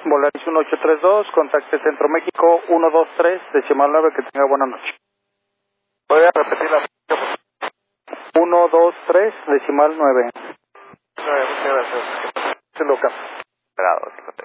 Volaris 1832, contacte Centro México 123, decimal 9, que tenga buena noche. Voy a repetir la fecha. 123, decimal 9. Muchas gracias. Grados.